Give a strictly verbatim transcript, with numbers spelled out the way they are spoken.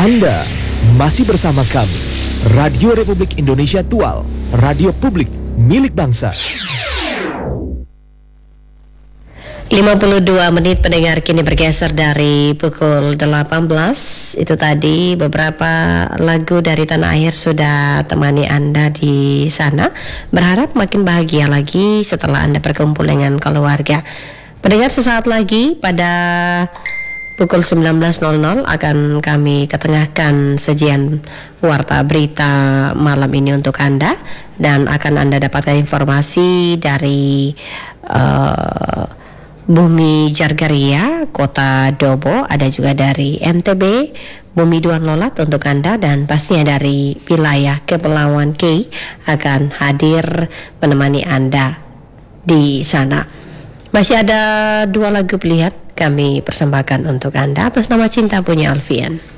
Anda masih bersama kami, Radio Republik Indonesia Tual, radio publik milik bangsa. lima puluh dua menit pendengar, kini bergeser dari pukul delapan belas. Itu tadi beberapa lagu dari tanah air sudah temani Anda di sana. Berharap makin bahagia lagi setelah Anda berkumpul dengan keluarga. Pendengar, sesaat lagi pada pukul sembilan belas nol nol akan kami ketengahkan sajian warta berita malam ini untuk Anda, dan akan Anda dapatkan informasi dari uh, Bumi Jargaria, Kota Dobo, ada juga dari N T B, Bumi Duan Lolat untuk Anda, dan pastinya dari wilayah Kepulauan K akan hadir menemani Anda di sana. Masih ada dua lagu pilihan kami persembahkan untuk Anda atas nama Cinta punya Alfian.